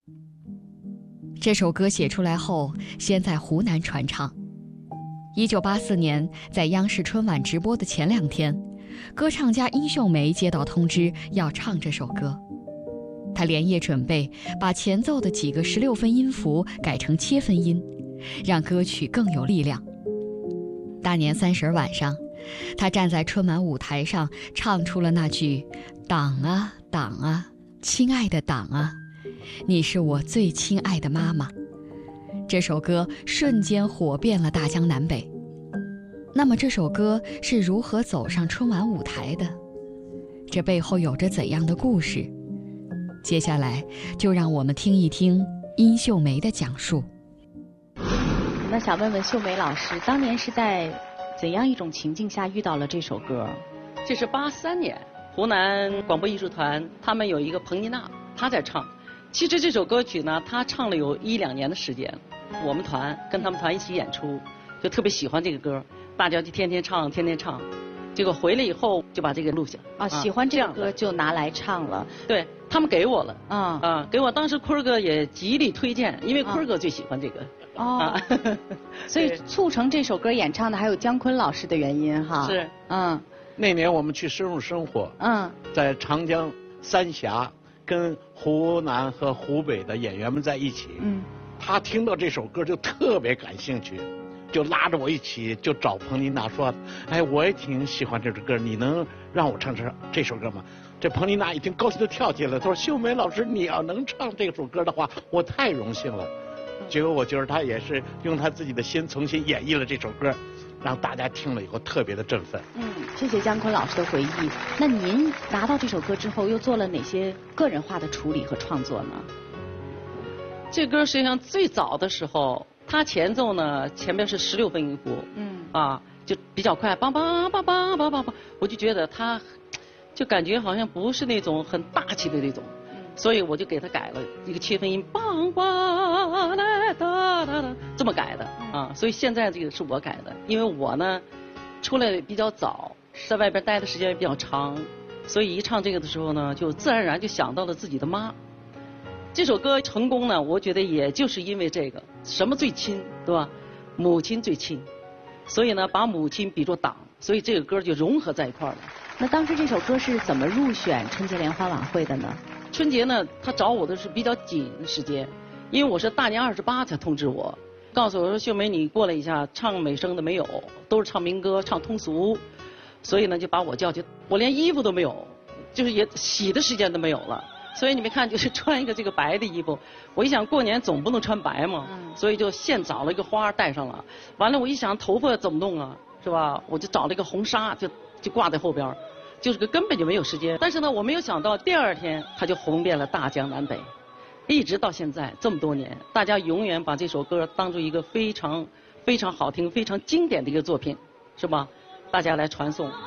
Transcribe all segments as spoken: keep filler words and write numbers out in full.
这首歌写出来后，先在湖南传唱。一九八四年，在央视春晚直播的前两天，歌唱家殷秀梅接到通知要唱这首歌，她连夜准备，把前奏的几个十六分音符改成切分音，让歌曲更有力量。大年三十晚上，她站在春晚舞台上，唱出了那句“党啊党啊，亲爱的党啊，你是我最亲爱的妈妈”。这首歌瞬间火遍了大江南北。那么这首歌是如何走上春晚舞台的？这背后有着怎样的故事？接下来就让我们听一听殷秀梅的讲述。 那想问问秀梅老师，当年是在怎样一种情境下遇到了这首歌？ 这是八三年，湖南广播艺术团他们有一个彭妮娜，她在唱。其实这首歌曲呢，她唱了有一两年的时间。我们团跟他们团一起演出，就特别喜欢这个歌，大家就天天唱，天天唱。结果回来以后就把这个录下啊， 啊喜欢这个歌就拿来唱了。 对，他们给我了啊啊， 给我。当时坤儿哥也极力推荐，因为坤儿哥最喜欢这个。 哦，啊、所以促成这首歌演唱的还有姜昆老师的原因哈。 是， 嗯。 那年我们去深入生活， 嗯， 在长江三峡跟湖南和湖北的演员们在一起。嗯。他听到这首歌就特别感兴趣，就拉着我一起就找彭妮娜说：“哎，我也挺喜欢这首歌，你能让我唱这这首歌吗？”这彭妮娜一听高兴的跳起来，她说：“秀梅老师，你要能唱这首歌的话，我太荣幸了。”结果我觉得他也是用他自己的心重新演绎了这首歌，让大家听了以后特别的振奋。 嗯，谢谢姜昆老师的回忆。那您拿到这首歌之后，又做了哪些个人化的处理和创作呢？ 这歌实际上最早的时候，它前奏呢前面是十六分音符，嗯，啊，就比较快，梆梆梆梆梆梆梆，我就觉得它，就感觉好像不是那种很大气的那种，嗯，所以我就给它改了一个切分音，梆梆来哒哒哒，这么改的啊，所以现在这个是我改的，因为我呢出来比较早，在外边待的时间也比较长，所以一唱这个的时候呢，就自然而然就想到了自己的妈。这首歌成功呢，我觉得也就是因为这个，什么最亲，对吧？母亲最亲，所以呢，把母亲比作党，所以这个歌就融合在一块儿了。 那当时这首歌是怎么入选春节联欢晚会的呢？ 春节呢，他找我的是比较紧的时间，因为我是大年二十八才通知我，告诉我说秀梅你过来一下，唱美声的没有，都是唱民歌，唱通俗，所以呢就把我叫去，我连衣服都没有，就是也洗的时间都没有了。所以你们看，就是穿一个这个白的衣服，我一想过年总不能穿白嘛，嗯、所以就现找了一个花戴上了。完了，我一想头发怎么弄啊，是吧？我就找了一个红纱，就就挂在后边，就是个根本就没有时间。但是呢，我没有想到第二天它就红遍了大江南北，一直到现在这么多年，大家永远把这首歌当作一个非常非常好听、非常经典的一个作品，是吧？大家来传颂。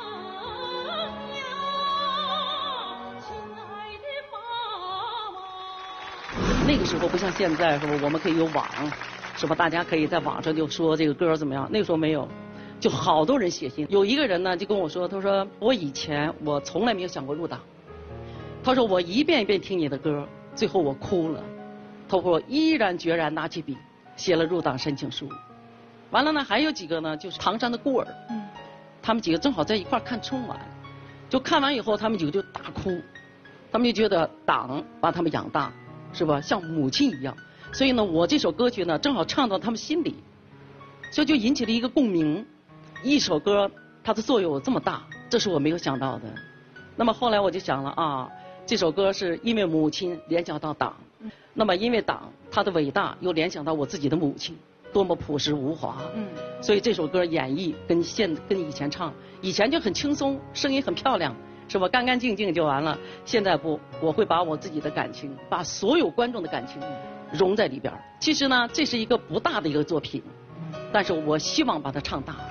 那个时候不像现在，是吧？我们可以有网，是吧？大家可以在网上就说这个歌怎么样。那个时候没有，就好多人写信。有一个人呢就跟我说，他说我以前我从来没有想过入党。他说我一遍一遍听你的歌，最后我哭了。他说我毅然决然拿起笔写了入党申请书。完了呢，还有几个呢，就是唐山的孤儿，嗯，他们几个正好在一块看春晚，就看完以后，他们几个就大哭，他们就觉得党把他们养大。是吧？像母亲一样，所以呢，我这首歌曲呢，正好唱到他们心里，所以就引起了一个共鸣。一首歌它的作用有这么大，这是我没有想到的。那么后来我就想了啊，这首歌是因为母亲联想到党，那么因为党它的伟大又联想到我自己的母亲，多么朴实无华。嗯，所以这首歌演绎跟现跟以前唱，以前就很轻松，声音很漂亮。是吧？干干净净就完了。现在不，我会把我自己的感情，把所有观众的感情融在里边。其实呢，这是一个不大的一个作品，但是我希望把它唱大。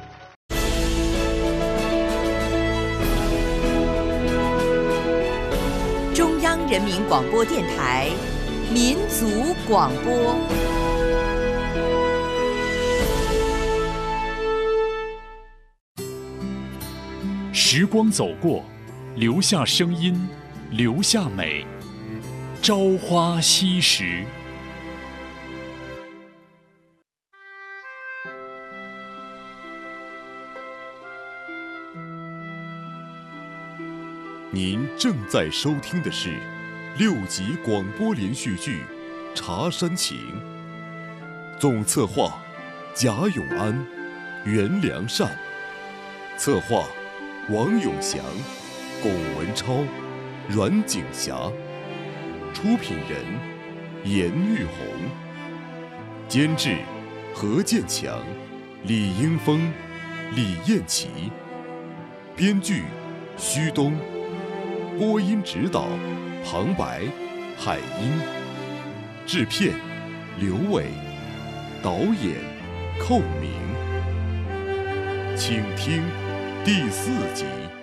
中央人民广播电台民族广播。 时光走过，留下声音，留下美。朝花夕拾， 您正在收听的是六集广播连续剧《茶山情》，总策划贾永安、袁良善，策划王永祥、龚文超、阮景霞，出品人严玉红，监制何建强、李英峰、李艳琪，编剧徐东，播音指导旁白海英，制片刘伟，导演寇明。请听第四集。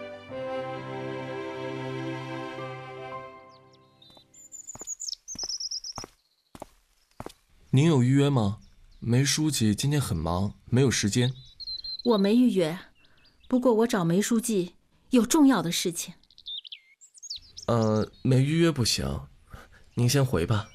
您有预约吗？梅书记今天很忙，没有时间。 我没预约，不过我找梅书记有重要的事情。 呃，没预约不行，您先回吧。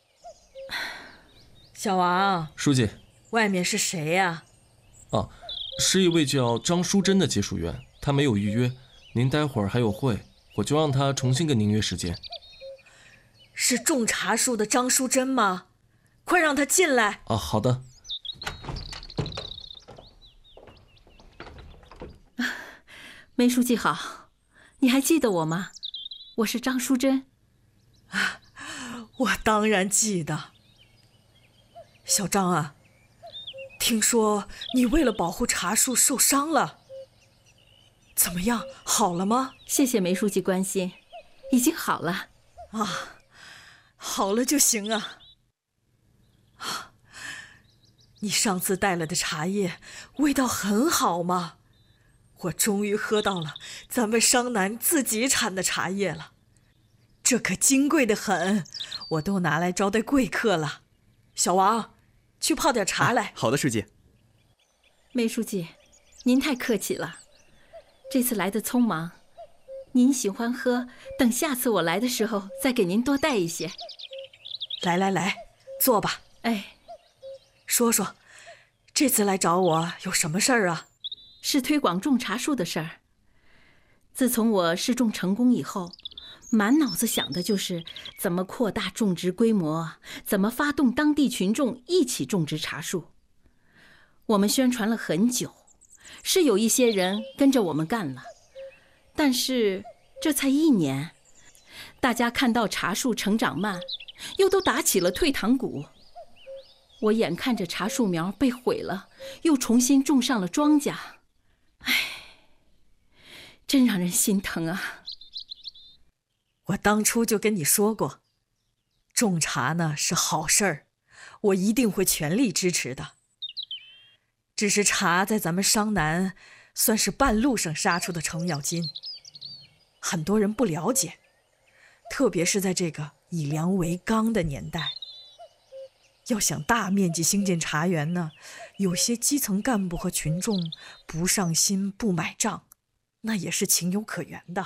小王， 书记， 外面是谁呀？ 啊，是一位叫张淑珍的接属员，她没有预约，您待会儿还有会，我就让她重新跟您约时间。 是种茶树的张淑珍吗？快让她进来。 啊，好的。 梅书记好，你还记得我吗？我是张淑珍。 啊，我当然记得。小张啊，听说你为了保护茶树受伤了，怎么样？好了吗？ 谢谢梅书记关心，已经好了。 啊，好了就行啊。啊，你上次带来的茶叶味道很好嘛，我终于喝到了咱们商南自己产的茶叶了，这可金贵得很，我都拿来招待贵客了。小王，去泡点茶来。 啊，好的，书记。 梅书记，您太客气了，这次来的匆忙，您喜欢喝，等下次我来的时候再给您多带一些。 来来来，坐吧。 哎， 说说，这次来找我有什么事儿啊？ 是推广种茶树的事儿。自从我试种成功以后，满脑子想的就是怎么扩大种植规模，怎么发动当地群众一起种植茶树。我们宣传了很久，是有一些人跟着我们干了，但是这才一年，大家看到茶树成长慢，又都打起了退堂鼓。我眼看着茶树苗被毁了，又重新种上了庄稼，唉，真让人心疼啊。 我当初就跟你说过，种茶呢是好事儿，我一定会全力支持的。只是茶在咱们商南算是半路上杀出的程咬金，很多人不了解，特别是在这个以粮为纲的年代。要想大面积兴建茶园呢，有些基层干部和群众不上心不买账，那也是情有可原的。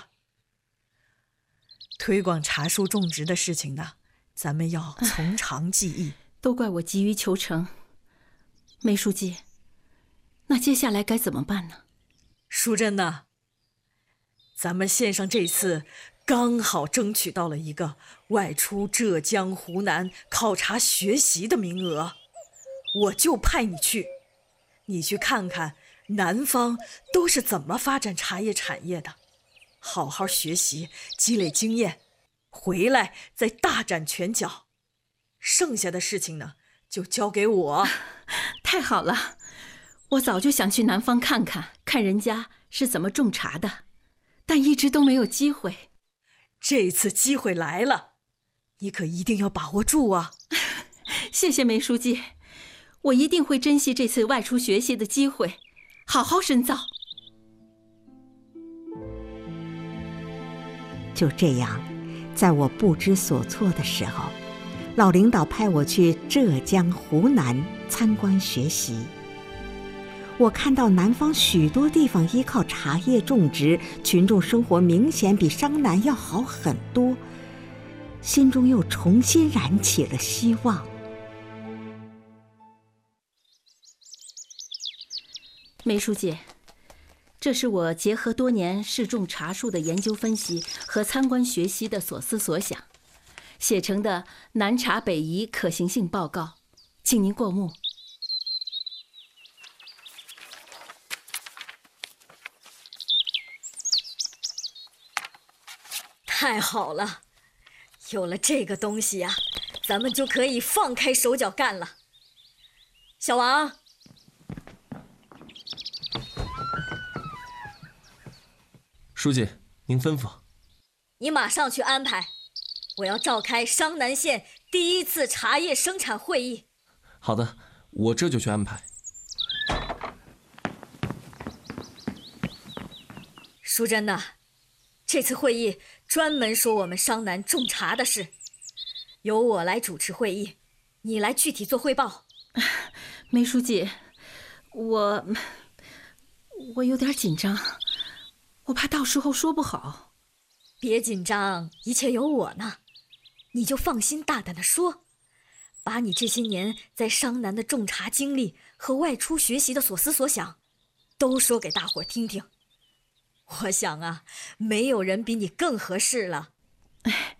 推广茶树种植的事情呢，咱们要从长计议。 都怪我急于求成。梅书记，那接下来该怎么办呢？ 淑珍呐，咱们县上这次刚好争取到了一个外出浙江、湖南考察学习的名额，我就派你去，你去看看南方都是怎么发展茶叶产业的，好好学习，积累经验，回来再大展拳脚。剩下的事情呢，就交给我。 太好了，我早就想去南方看看，看人家是怎么种茶的，但一直都没有机会。 这次机会来了，你可一定要把握住啊！ 谢谢梅书记，我一定会珍惜这次外出学习的机会，好好深造。 就这样，在我不知所措的时候，老领导派我去浙江、湖南参观学习。我看到南方许多地方依靠茶叶种植，群众生活明显比商南要好很多，心中又重新燃起了希望。 梅书记， 这是我结合多年试种茶树的研究分析和参观学习的所思所想，写成的南茶北移可行性报告，请您过目。 太好了，有了这个东西呀、啊，咱们就可以放开手脚干了。小王， 书记，您吩咐。 你马上去安排，我要召开商南县第一次茶叶生产会议。 好的，我这就去安排。 淑珍呐，这次会议专门说我们商南种茶的事，由我来主持会议，你来具体做汇报。 梅书记，我我有点紧张，我怕到时候说不好。 别紧张，一切有我呢，你就放心大胆地说，把你这些年在商南的种茶经历和外出学习的所思所想，都说给大伙听听。我想啊，没有人比你更合适了。 哎，